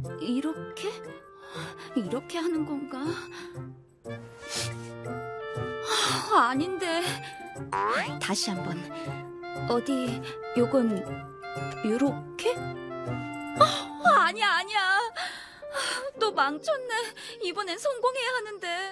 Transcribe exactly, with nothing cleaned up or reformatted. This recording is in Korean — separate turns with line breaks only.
이렇게? 이렇게 하는 건가? 아닌데. 다시 한번. 어디, 요건 요렇게? 아니야, 아니야. 또 망쳤네. 이번엔 성공해야 하는데.